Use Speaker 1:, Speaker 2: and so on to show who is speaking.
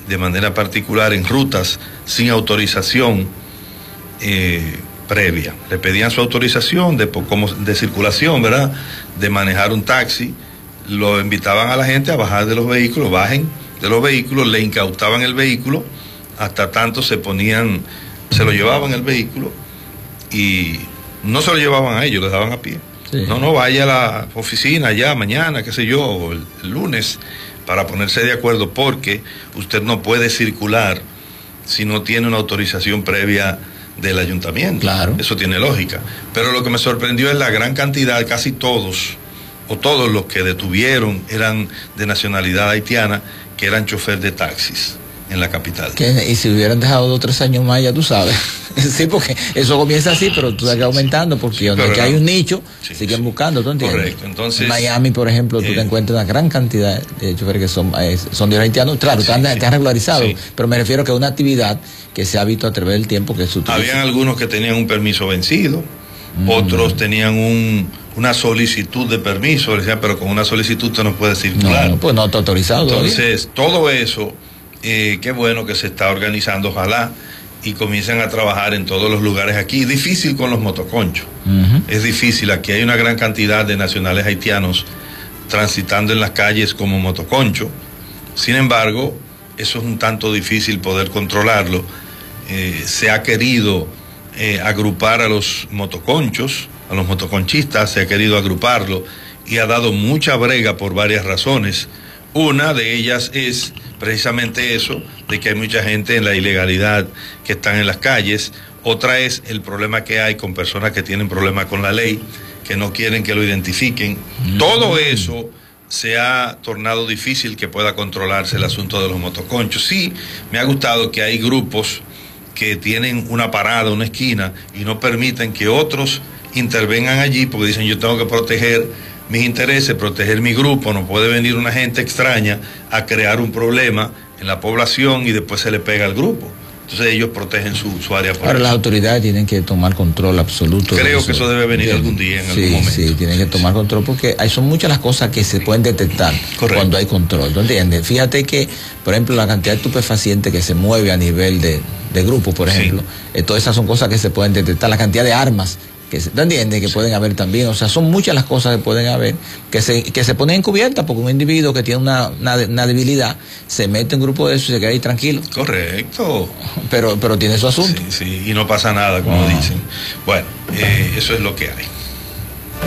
Speaker 1: de manera particular en rutas sin autorización previa. Le pedían su autorización de circulación, ¿verdad?, de manejar un taxi. Lo invitaban a la gente a bajar de los vehículos, bajen de los vehículos, le incautaban el vehículo, hasta tanto se lo llevaban el vehículo y no se lo llevaban a ellos, les daban a pie. Sí. No, vaya a la oficina ya mañana, qué sé yo, o el lunes, para ponerse de acuerdo, porque usted no puede circular si no tiene una autorización previa del ayuntamiento.
Speaker 2: Claro.
Speaker 1: Eso tiene lógica. Pero lo que me sorprendió es la gran cantidad, casi todos los que detuvieron eran de nacionalidad haitiana, que eran chofer de taxis en la capital.
Speaker 2: Y si hubieran dejado 2 o 3 años más, ya tú sabes. Sí, porque eso comienza así, pero tú vas aumentando, porque donde que hay un nicho, siguen buscando, ¿tú entiendes?
Speaker 1: Correcto. Entonces,
Speaker 2: en Miami, por ejemplo, tú te encuentras una gran cantidad de choferes que son de haitianos. Claro, están regularizados, pero me refiero que es una actividad que se ha visto a través del tiempo que se utiliza.
Speaker 1: Habían algunos que tenían un permiso vencido, otros tenían una solicitud de permiso, decían, pero con una solicitud usted no puede circular.
Speaker 2: No, pues no está autorizado.
Speaker 1: Entonces, todo eso, qué bueno que se está organizando, ojalá y comiencen a trabajar en todos los lugares aquí. Difícil con los motoconchos, es difícil. Aquí hay una gran cantidad de nacionales haitianos transitando en las calles como motoconcho. Sin embargo, eso es un tanto difícil poder controlarlo. Se ha querido agrupar a los motoconchos, a los motoconchistas, se ha querido agruparlo y ha dado mucha brega por varias razones. Una de ellas es precisamente eso, de que hay mucha gente en la ilegalidad que están en las calles. Otra es el problema que hay con personas que tienen problemas con la ley, que no quieren que lo identifiquen. Todo eso se ha tornado difícil que pueda controlarse el asunto de los motoconchos. Sí, me ha gustado que hay grupos que tienen una parada, una esquina, y no permiten que otros intervengan allí, porque dicen, yo tengo que proteger mis intereses, proteger mi grupo, no puede venir una gente extraña a crear un problema en la población y después se le pega al grupo. Entonces ellos protegen su área.
Speaker 2: Ahora las autoridades tienen que tomar control absoluto.
Speaker 1: Creo que eso debe venir algún día, en algún momento.
Speaker 2: Sí, tienen que tomar control, porque son muchas las cosas que se pueden detectar. Correcto. Cuando hay control, ¿tú entiendes? Fíjate que, por ejemplo, la cantidad de estupefacientes que se mueve a nivel de grupo, por ejemplo, todas esas son cosas que se pueden detectar. La cantidad de armas ¿tú entiendes? Que pueden haber también, o sea, son muchas las cosas que pueden haber, que se ponen encubiertas, porque un individuo que tiene una debilidad, se mete en un grupo de eso y se queda ahí tranquilo.
Speaker 1: Correcto.
Speaker 2: Pero tiene su asunto.
Speaker 1: Sí, y no pasa nada, como dicen. Bueno, eso es lo que hay.